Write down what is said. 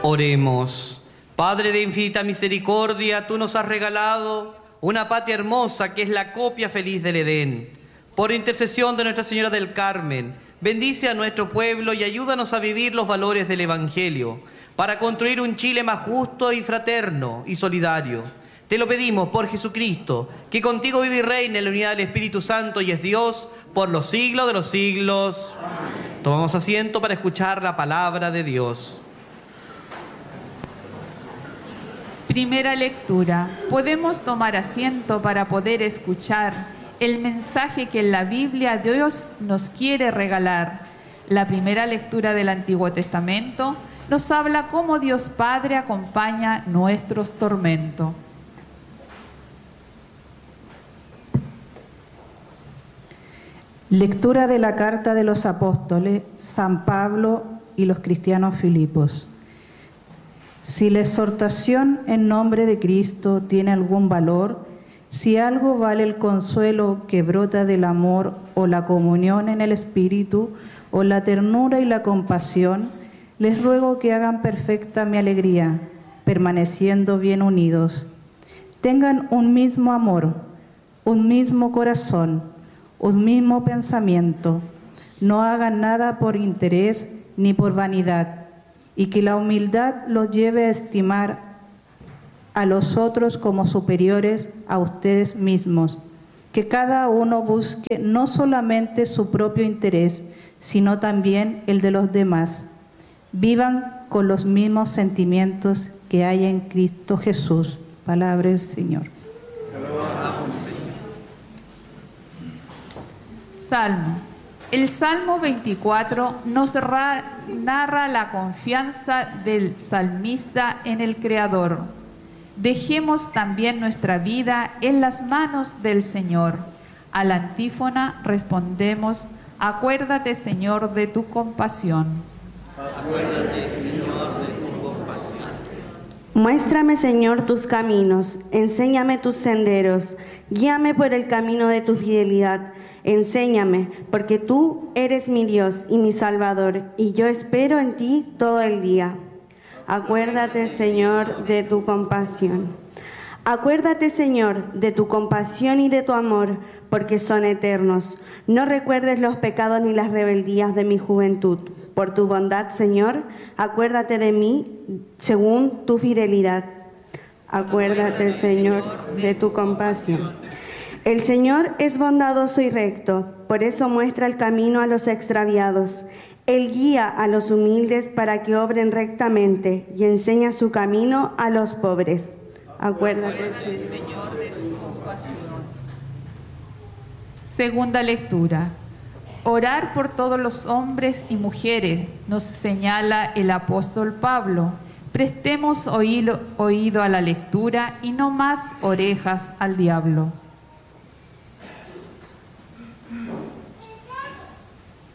Oremos. Padre de infinita misericordia, tú nos has regalado una patria hermosa que es la copia feliz del Edén. Por intercesión de Nuestra Señora del Carmen, bendice a nuestro pueblo y ayúdanos a vivir los valores del Evangelio para construir un Chile más justo y fraterno y solidario. Te lo pedimos por Jesucristo, que contigo vive y reina en la unidad del Espíritu Santo y es Dios por los siglos de los siglos. Amén. Tomamos asiento para escuchar la palabra de Dios. Primera lectura. Podemos tomar asiento para poder escuchar el mensaje que en la Biblia Dios nos quiere regalar. La primera lectura del Antiguo Testamento nos habla cómo Dios Padre acompaña nuestros tormentos. Lectura de la carta de los apóstoles San Pablo y los cristianos Filipos. Si la exhortación en nombre de Cristo tiene algún valor, si algo vale el consuelo que brota del amor o la comunión en el Espíritu o la ternura y la compasión, les ruego que hagan perfecta mi alegría, permaneciendo bien unidos. Tengan un mismo amor, un mismo corazón, un mismo pensamiento. No hagan nada por interés ni por vanidad, y que la humildad los lleve a estimar a los otros como superiores a ustedes mismos. Que cada uno busque no solamente su propio interés, sino también el de los demás. Vivan con los mismos sentimientos que hay en Cristo Jesús. Palabra del Señor. Salmo. El Salmo 24 nos narra la confianza del salmista en el Creador. Dejemos también nuestra vida en las manos del Señor. A la antífona respondemos: acuérdate, Señor, de tu compasión. Acuérdate, Señor, de tu compasión. Muéstrame, Señor, tus caminos, enséñame tus senderos, guíame por el camino de tu fidelidad. Enséñame, porque tú eres mi Dios y mi Salvador, y yo espero en ti todo el día. Acuérdate, Señor, de tu compasión. Acuérdate, Señor, de tu compasión y de tu amor, porque son eternos. No recuerdes los pecados ni las rebeldías de mi juventud. Por tu bondad, Señor, acuérdate de mí según tu fidelidad. Acuérdate, Señor, de tu compasión. El Señor es bondadoso y recto, por eso muestra el camino a los extraviados. Él guía a los humildes para que obren rectamente y enseña su camino a los pobres. Acuérdate, Señor, de tu compasión. Segunda lectura. Orar por todos los hombres y mujeres, nos señala el apóstol Pablo. Prestemos oído a la lectura y no más orejas al diablo.